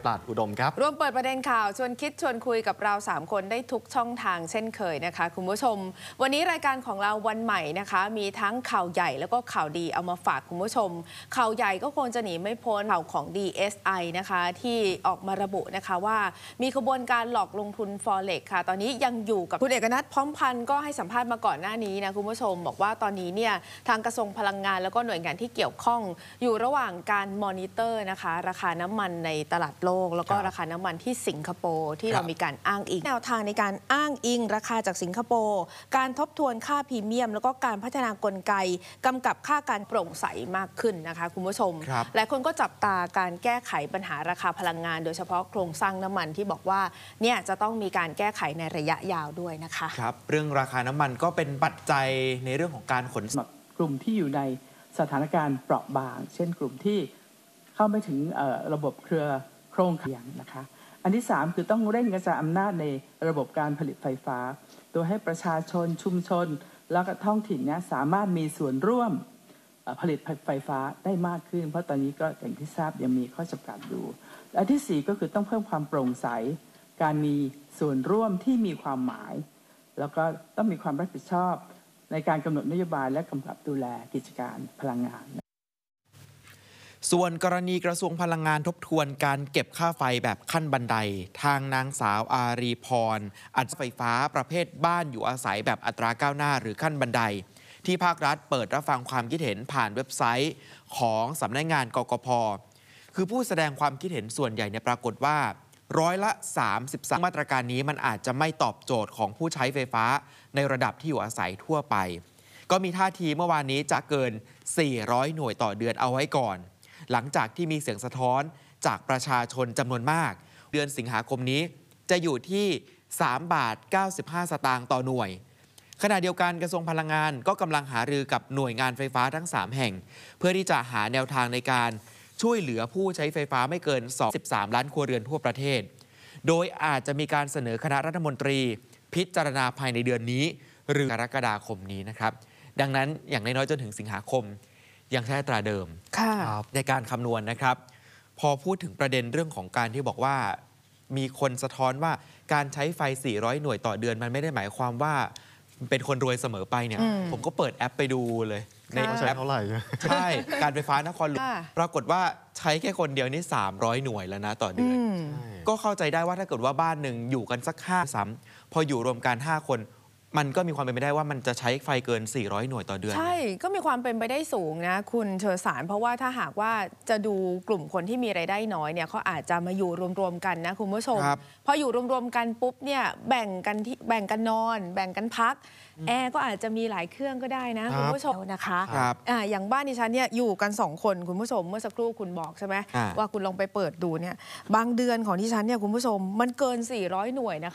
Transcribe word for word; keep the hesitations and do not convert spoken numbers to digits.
ปราดอุดมครับร่วมเปิดประเด็นข่าวชวนคิดชวนคุยกับเราสามคนได้ทุกช่องทางเช่นเคยนะคะคุณผู้ชมวันนี้รายการของเราวันใหม่นะคะมีทั้งข่าวใหญ่แล้วก็ข่าวดีเอามาฝากคุณผู้ชมข่าวใหญ่ก็คงจะหนีไม่พ้นข่าวของ ดี เอส ไอ นะคะที่ออกมาระบุนะคะว่ามีขบวนการหลอกลงทุน Forex ค่ะตอนนี้ยังอยู่กับคุณเอกนัทพร้อมพันธ์ก็ให้สัมภาษณ์มาก่อนหน้านี้นะคุณผู้ชมบอกว่าตอนนี้เนี่ยทางกระทรวงพลังงานแล้วก็หน่วยงานที่เกี่ยวข้องอยู่ระหว่างการมอนิเตอร์นะคะราคาน้ำมันในตลาดโลกแล้วก็ราคาน้ำมันที่สิงคโปร์ที่เรามีการอ้างอิงแนวทางในการอ้างอิงราคาจากสิงคโปร์การทบทวนค่าพรีเมียมแล้วก็การพัฒนากลไกกำกับค่าการโปร่งใสมากขึ้นนะคะคุณผู้ชมหลายคนก็จับตาการแก้ไขปัญหาราคาพลังงานโดยเฉพาะโครงสร้างน้ำมันที่บอกว่าเนี่ยจะต้องมีการแก้ไขในระยะยาวด้วยนะคะครับเรื่องราคาน้ำมันก็เป็นปัจจัยในเรื่องของการขนส่งกลุ่มที่อยู่ในสถานการณ์เปราะบางเช่นกลุ่มที่เข้าไม่ถึงระบบเครือโครงข่ายนะคะอันที่สามคือต้องเร่งกระจายอำนาจในระบบการผลิตไฟฟ้าโดยให้ประชาชนชุมชนแล้วก็ท้องถิ่นเนี่ยสามารถมีส่วนร่วมผลิตไฟฟ้าได้มากขึ้นเพราะตอนนี้ก็อย่างที่ทราบยังมีข้อจำกัดอยู่อันที่สี่ก็คือต้องเพิ่มความโปร่งใสการมีส่วนร่วมที่มีความหมายแล้วก็ต้องมีความรับผิดชอบในการกำหนดนโยบายและกำกับดูแลกิจการพลังงานส่วนกรณีกระทรวงพลังงานทบทวนการเก็บค่าไฟแบบขั้นบันไดทางนางสาวอารีพรอัดไฟฟ้าประเภทบ้านอยู่อาศัยแบบอัตราก้าวหน้าหรือขั้นบันไดที่ภาครัฐเปิดรับฟังความคิดเห็นผ่านเว็บไซต์ของสำนักงานกกพ.คือผู้แสดงความคิดเห็นส่วนใหญ่เนี่ยปรากฏว่าร้อยละสามสิบสามมาตรการนี้มันอาจจะไม่ตอบโจทย์ของผู้ใช้ไฟฟ้าในระดับที่อยู่อาศัยทั่วไปก็มีท่าทีเมื่อวานนี้จะเกินสี่ร้อยหน่วยต่อเดือนเอาไว้ก่อนหลังจากที่มีเสียงสะท้อนจากประชาชนจำนวนมากเดือนสิงหาคมนี้จะอยู่ที่สามบาทเก้าสิบห้าสตางค์ต่อหน่วยขณะเดียวกันกระทรวงพลังงานก็กำลังหารือกับหน่วยงานไฟฟ้าทั้งสามแห่งเพื่อที่จะหาแนวทางในการช่วยเหลือผู้ใช้ไฟฟ้าไม่เกินสองสิบสามล้านครัวเรือนทั่วประเทศโดยอาจจะมีการเสนอคณะรัฐมนตรีพิจารณาภายในเดือนนี้หรือกรกฎาคมนี้นะครับดังนั้นอย่างน้อยๆจนถึงสิงหาคมยังใช้อัตราเดิมในการคำนวณนะครับพอพูดถึงประเด็นเรื่องของการที่บอกว่ามีคนสะท้อนว่าการใช้ไฟสี่ร้อยหน่วยต่อเดือนมันไม่ได้หมายความว่าเป็นคนรวยเสมอไปเนี่ยผมก็เปิดแอปไปดูเลยในแอปเท่าไหร่ใช่การไฟฟ้านครหลวงปรากฏว่าใช้แค่คนเดียวนี่สามร้อยหน่วยแล้วนะต่อเดือนก็เข้าใจได้ว่าถ้าเกิดว่าบ้านหนึ่งอยู่กันสักห้าซ้ำพออยู่รวมกันห้าคนมันก็มีความเป็นไปได้ว่ามันจะใช้ไฟเกินสี่ร้อยหน่วยต่อเดือนใช่ก็มีความเป็นไปได้สูงนะคุณเชอสารเพราะว่าถ้าหากว่าจะดูกลุ่มคนที่มีรายได้น้อยเนี่ยเขาอาจจะมาอยู่รวมๆกันนะคุณผู้ชมพออยู่รวมๆกันปุ๊บเนี่ยแบ่งกันที่แบ่งกันนอนแบ่งกันพักแอร์ก็อาจจะมีหลายเครื่องก็ได้นะคุณผู้ชมนะคะอ่าอย่างบ้านดิฉันเนี่ยอยู่กันสองคนคุณผู้ชมเมื่อสักครู่คุณบอกใช่ไหมว่าคุณลองไปเปิดดูเนี่ยบางเดือนของดิฉันเนี่ยคุณผู้ชมมันเกินสี่ร้อยหน่วยนะคะ